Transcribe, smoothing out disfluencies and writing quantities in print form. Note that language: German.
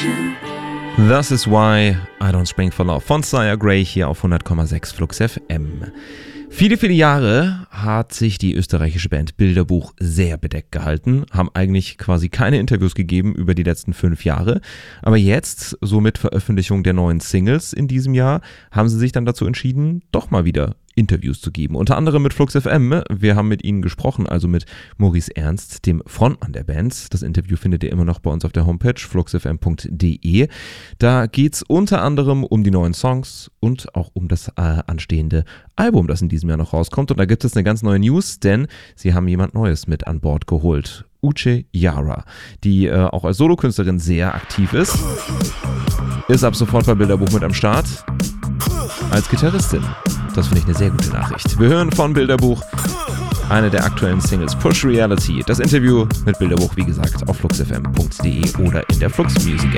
This is why I don't spring for love von Sire Grey hier auf 100,6 Flux FM. Viele, viele Jahre hat sich die österreichische Band Bilderbuch sehr bedeckt gehalten, haben eigentlich quasi keine Interviews gegeben über die letzten 5 Jahre. Aber jetzt, so mit Veröffentlichung der neuen Singles in diesem Jahr, haben sie sich dann dazu entschieden, doch mal wieder Interviews zu geben. Unter anderem mit Flux FM. Wir haben mit ihnen gesprochen, also mit Maurice Ernst, dem Frontmann der Band. Das Interview findet ihr immer noch bei uns auf der Homepage fluxfm.de. Da geht es unter anderem um die neuen Songs und auch um das anstehende Album, das in diesem Jahr noch rauskommt. Und da gibt es eine ganz neue News, denn sie haben jemand Neues mit an Bord geholt. Uche Yara, die auch als Solokünstlerin sehr aktiv ist. Ist ab sofort bei Bilderbuch mit am Start. Als Gitarristin. Das finde ich eine sehr gute Nachricht. Wir hören von Bilderbuch eine der aktuellen Singles, Push Reality. Das Interview mit Bilderbuch, wie gesagt, auf fluxfm.de oder in der Flux Music